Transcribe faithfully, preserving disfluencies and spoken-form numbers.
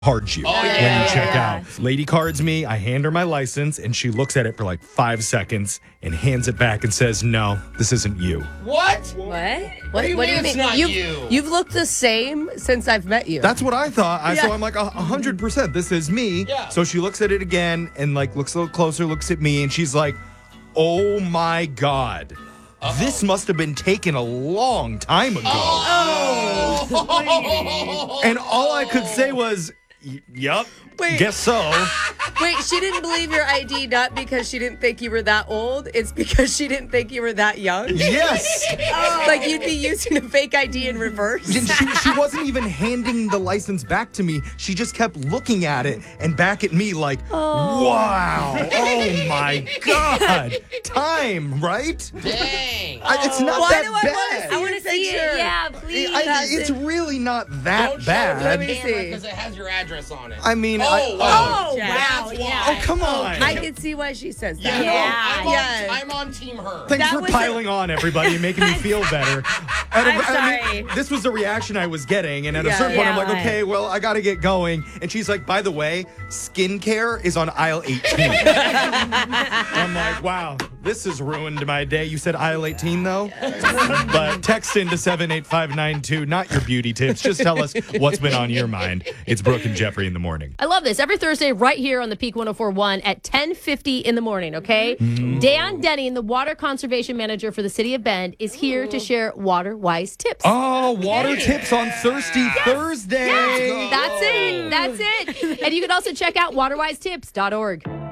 cards you Oh, when yeah. you check Yeah. out. Lady cards me, I hand her my license, and she looks at it for like five seconds and hands it back and says, "No, this isn't you." What? What? What do you mean it's not you've, you? You've looked the same since I've met you. That's what I thought. I, Yeah. So I'm like, a hundred percent, this is me. Yeah. So she looks at it again and like looks a little closer, looks at me, and she's like, "Oh my God. Uh-oh. This must have been taken a long time ago." Oh. And all I could say was, "Y- yup, Wait. guess so." Wait, she didn't believe your I D not because she didn't think you were that old. It's because she didn't think you were that young. Yes. Like you'd be using a fake I D in reverse. And she, she wasn't even handing the license back to me. She just kept looking at it and back at me like, wow, oh my God. Time, right? Dang. I, it's not Why that do I bad. wanna see I want to see picture. it. Yeah, please. I- I- it's really not that Don't show bad. the me camera see. because it has your address on it. I mean, oh, I- wow. Oh, Jack. wow. That's Yeah. why. Oh, come on. I can see why she says Yeah, that. no, Yeah. I'm, on, Yes. I'm on team her. Thanks That for was a- piling on, everybody, and making me feel better. At a- I'm I mean, sorry. this was the reaction I was getting, and at a Yeah. certain point, I'm like, Yeah. okay, well, I got to get going. And she's like, by the way, skincare is on aisle eighteen. I'm like, wow, this has ruined my day. You said aisle eighteen, though? But text into seven eight five nine two, not your beauty tips. Just tell us what's been on your mind. It's Brooke and Jeffrey in the morning. I love this. Every Thursday, right here on the Peak ten forty-one at ten fifty in the morning, okay? Dan Denning, the water conservation manager for the city of Bend, is here to share water-wise tips. Oh, water tips on Thirsty Thursday. That's it. That's it. And you can also check out water wise tips dot org.